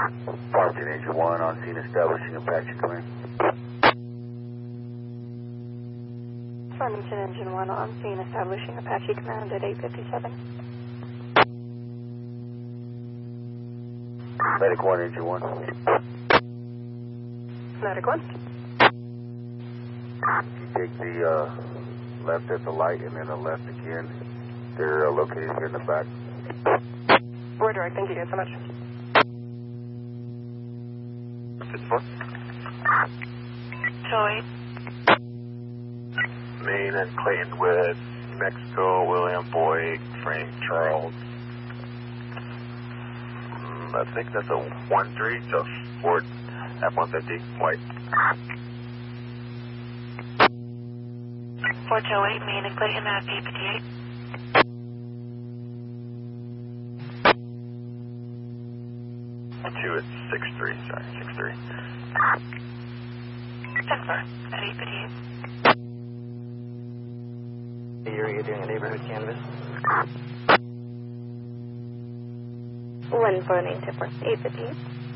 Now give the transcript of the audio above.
Farmington Engine 1 on scene establishing Apache command. Farmington Engine 1 on scene establishing Apache command at 8:57. Medic 1, Engine 1. Medic 1. You take the left at the light and then the left again. They're located here in the back. We're direct. Thank you guys so much. 54. Show 8. Maine and Clayton with Mexico, William, Boyd, Frank, Charles. I think that's a 1-3 to Ford F-150, white. Ford Show 8, Maine and Clayton at 8:58. Two at 6-3, sorry, 6-3. 10-4 at 8:58. You're doing a neighborhood canvas? 149 10-4, 8:58.